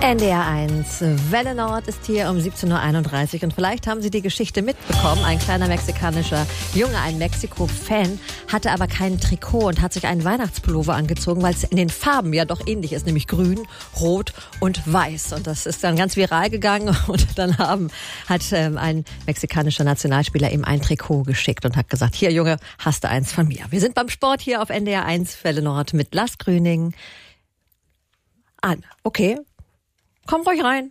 NDR 1, Welle Nord ist hier um 17.31 Uhr und vielleicht haben Sie die Geschichte mitbekommen. Ein kleiner mexikanischer Junge, ein Mexiko-Fan, hatte aber kein Trikot und hat sich einen Weihnachtspullover angezogen, weil es in den Farben ja doch ähnlich ist, nämlich grün, rot und weiß. Und das ist dann ganz viral gegangen und dann hat ein mexikanischer Nationalspieler ihm ein Trikot geschickt und hat gesagt, hier Junge, hast du eins von mir. Wir sind beim Sport hier auf NDR 1, Welle Nord mit Lars Grüning. Okay. Komm ruhig rein.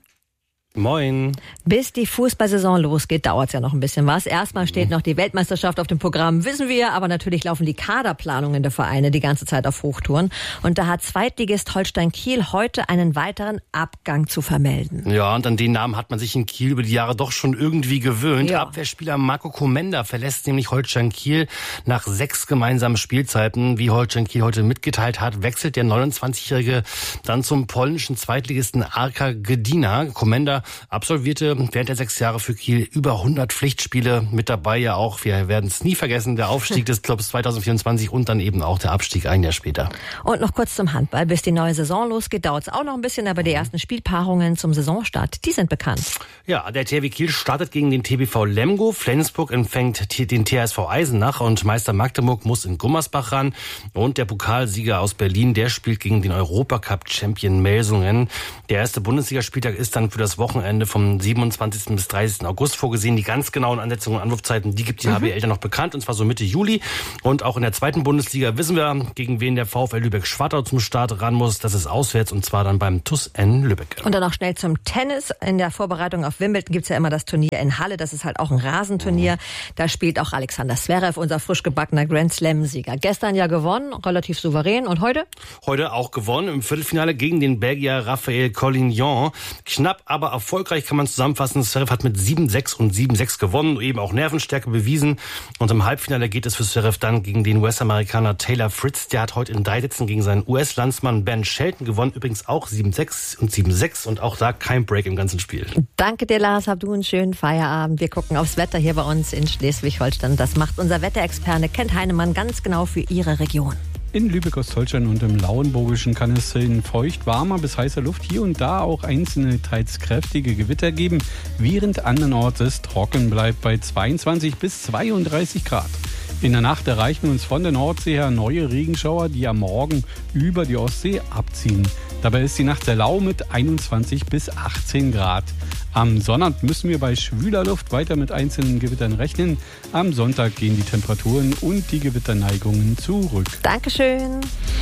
Moin. Bis die Fußballsaison losgeht, dauert es ja noch ein bisschen was. Erstmal steht noch die Weltmeisterschaft auf dem Programm, wissen wir, aber natürlich laufen die Kaderplanungen der Vereine die ganze Zeit auf Hochtouren. Und da hat Zweitligist Holstein Kiel heute einen weiteren Abgang zu vermelden. Ja, und an den Namen hat man sich in Kiel über die Jahre doch schon irgendwie gewöhnt. Ja. Abwehrspieler Marco Komenda verlässt nämlich Holstein Kiel nach 6 gemeinsamen Spielzeiten. Wie Holstein Kiel heute mitgeteilt hat, wechselt der 29-Jährige dann zum polnischen Zweitligisten Arka Gdynia. Komenda absolvierte während der 6 Jahre für Kiel über 100 Pflichtspiele, mit dabei ja auch, wir werden es nie vergessen, der Aufstieg des Clubs 2024 und dann eben auch der Abstieg ein Jahr später. Und noch kurz zum Handball. Bis die neue Saison losgeht, dauert es auch noch ein bisschen, aber die ersten Spielpaarungen zum Saisonstart, die sind bekannt. Ja, der THW Kiel startet gegen den TBV Lemgo, Flensburg empfängt den TSV Eisenach und Meister Magdeburg muss in Gummersbach ran und der Pokalsieger aus Berlin, der spielt gegen den Europacup-Champion Melsungen. Der erste Bundesligaspieltag ist dann für das Wochenende vom 27. bis 30. August vorgesehen. Die ganz genauen Ansetzungen und Anwurfzeiten, die gibt die HBL dann noch bekannt, und zwar so Mitte Juli. Und auch in der zweiten Bundesliga wissen wir, gegen wen der VfL Lübeck-Schwartau zum Start ran muss. Das ist auswärts, und zwar dann beim TuS N Lübeck. Und dann noch schnell zum Tennis. In der Vorbereitung auf Wimbledon gibt's ja immer das Turnier in Halle. Das ist halt auch ein Rasenturnier. Da spielt auch Alexander Zverev, unser frisch gebackener Grand Slam-Sieger. Gestern ja gewonnen, relativ souverän. Und heute? Heute auch gewonnen im Viertelfinale gegen den Belgier Raphael Collignon. Knapp, aber erfolgreich kann man zusammenfassen. Zverev hat mit 7-6 und 7-6 gewonnen, eben auch Nervenstärke bewiesen. Und im Halbfinale geht es für Zverev dann gegen den US-Amerikaner Taylor Fritz. Der hat heute in 3 Sätzen gegen seinen US-Landsmann Ben Shelton gewonnen. Übrigens auch 7-6 und 7-6 und auch da kein Break im ganzen Spiel. Danke dir, Lars. Hab du einen schönen Feierabend. Wir gucken aufs Wetter hier bei uns in Schleswig-Holstein. Das macht unser Wetterexperte Kent Heinemann ganz genau für Ihre Region. In Lübeck-Ostholstein und im Lauenburgischen kann es in feucht warmer bis heißer Luft hier und da auch einzelne, teils kräftige Gewitter geben, während andernorts es trocken bleibt bei 22 bis 32 Grad. In der Nacht erreichen uns von der Nordsee her neue Regenschauer, die am Morgen über die Ostsee abziehen. Dabei ist die Nacht sehr lau mit 21 bis 18 Grad. Am Sonnabend müssen wir bei schwüler Luft weiter mit einzelnen Gewittern rechnen. Am Sonntag gehen die Temperaturen und die Gewitterneigungen zurück. Dankeschön.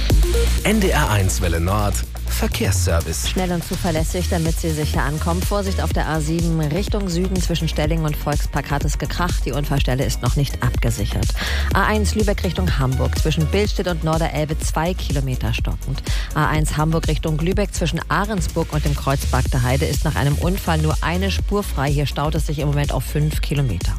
NDR 1 Welle Nord Verkehrsservice. Schnell und zuverlässig, damit Sie sicher ankommen. Vorsicht auf der A7 Richtung Süden zwischen Stellingen und Volkspark hat es gekracht. Die Unfallstelle ist noch nicht abgesichert. A1 Lübeck Richtung Hamburg zwischen Billstedt und Norderelbe 2 Kilometer stockend. A1 Hamburg Richtung Lübeck zwischen Ahrensburg und dem Kreuzberg der Heide ist nach einem Unfall nur eine Spur frei. Hier staut es sich im Moment auf 5 Kilometer.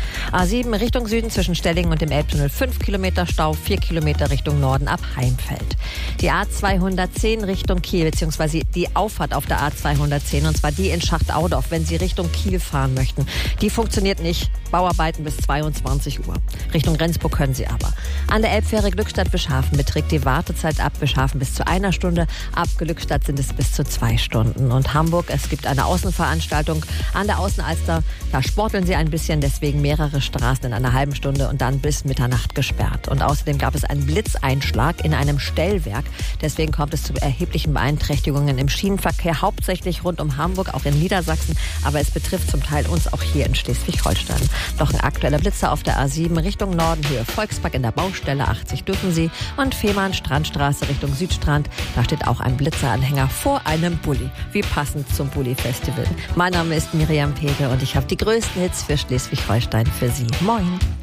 A7 Richtung Süden zwischen Stellingen und dem Elbtunnel 5 Kilometer Stau, 4 Kilometer Richtung Norden ab Heimfeld. Die A210 Richtung Kiel, beziehungsweise die Auffahrt auf der A210, und zwar die in Schachtauendorf, wenn Sie Richtung Kiel fahren möchten. Die funktioniert nicht. Bauarbeiten bis 22 Uhr. Richtung Rendsburg können Sie aber. An der Elbfähre Glückstadt-Bischhafen beträgt die Wartezeit ab Bischhafen bis zu 1 Stunde. Ab Glückstadt sind es bis zu 2 Stunden. Und Hamburg, es gibt eine Außenveranstaltung an der Außenalster. Da sporteln Sie ein bisschen, deswegen mehrere Straßen in einer halben Stunde und dann bis Mitternacht gesperrt. Und außerdem gab es einen Blitzeinschlag in einem Stellwerk. Deswegen kommt es zu erheblichen Beeinträchtigungen im Schienenverkehr, hauptsächlich rund um Hamburg, auch in Niedersachsen. Aber es betrifft zum Teil uns auch hier in Schleswig-Holstein. Noch ein aktueller Blitzer auf der A7 Richtung Norden, Höhe Volkspark in der Baustelle 80 dürfen Sie. Und Fehmarn Strandstraße Richtung Südstrand, da steht auch ein Blitzeranhänger vor einem Bulli. Wie passend zum Bulli-Festival. Mein Name ist Miriam Pege und ich habe die größten Hits für Schleswig-Holstein für Sie. Moin!